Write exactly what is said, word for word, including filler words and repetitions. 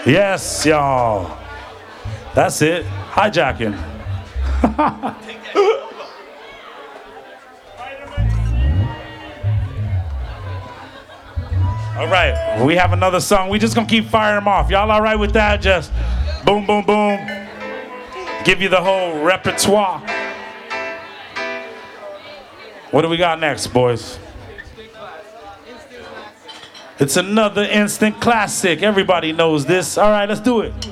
Yes, y'all. That's it. Hijacking. All right, we have another song. We just gonna keep firing them off. Y'all all right with that? Just boom, boom, boom. Give you the whole repertoire. What do we got next, boys? It's another instant classic. Everybody knows this. All right, let's do it.